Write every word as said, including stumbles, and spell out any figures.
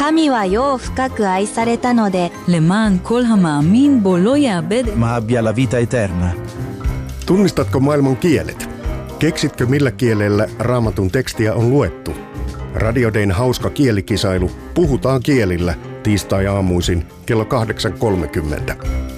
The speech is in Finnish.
神はよう深く愛されたので למען כל המאמין בו לא יאבד. ma abbia la vita eterna. Tunnistatko maailman kielet? Keksitkö millä kielellä Raamatun tekstiä on luettu? Radio Dayn hauska kielikisailu Puhutaan kielillä tiistai-aamuisin kello kahdeksan kolmekymmentä.